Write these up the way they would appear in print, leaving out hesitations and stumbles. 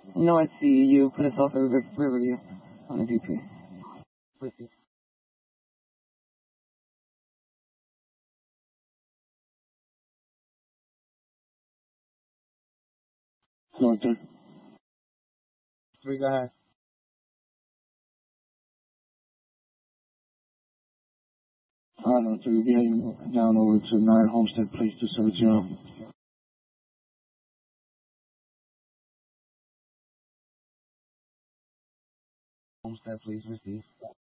No, I see you put us off at Riverview on a DP. Receive. Selected. 3, go ahead. Auto 3, be heading down over to 9 Homestead Place 270. Homestead, please receive.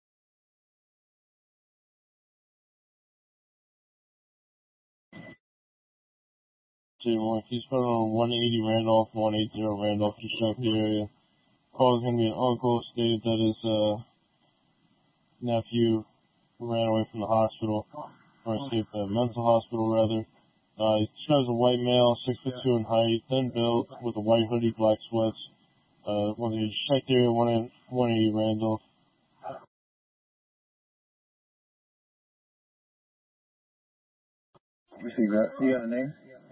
J1, he's put on 180 Randolph, 180 Randolph, to check the area. Call is going to be an uncle, stated that his nephew ran away from the hospital, or escaped the mental hospital, rather. He describes a white male, 6'2" in height, thin built, with a white hoodie, black sweats. When they checked the area, 180 Randolph. Receive that. You got a name?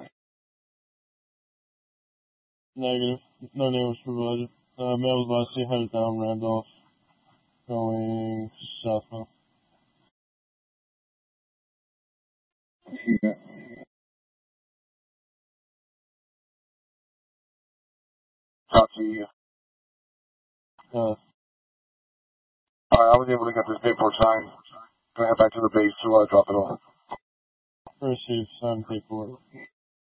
Negative. No name was provided. Male was last seen headed down Randolph, going southbound. Receive that. Copy. Alright, I was able to get this paperwork signed. Gonna head back to the base to drop it off. Received, signed paperwork.